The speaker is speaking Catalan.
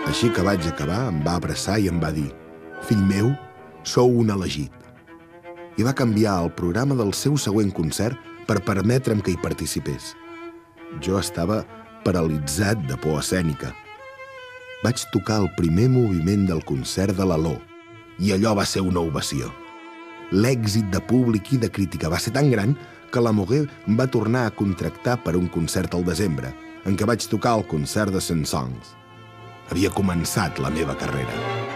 Així que vaig acabar, em va abraçar i em va dir: «Fill meu, sou un elegit». I va canviar el programa del seu següent concert per permetre'm que hi participés. Jo estava paralitzat de por escènica. Vaig tocar el primer moviment del concert de l'Aló i allò va ser una ovació. L'èxit de públic i de crítica va ser tan gran que la Moguer em va tornar a contractar per un concert al desembre, en què vaig tocar el concert de Saint-Saëns. Havia començat la meva carrera.